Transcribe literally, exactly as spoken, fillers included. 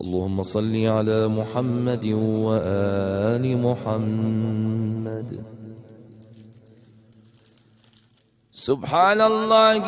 اللهم صل على محمد وآل محمد. سبحان الله.